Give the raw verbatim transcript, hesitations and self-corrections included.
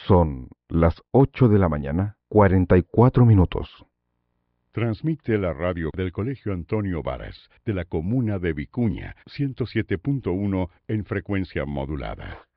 Son las ocho de la mañana, cuarenta y cuatro minutos. Transmite la radio del Colegio Antonio Varas, de la comuna de Vicuña, ciento siete punto uno en frecuencia modulada.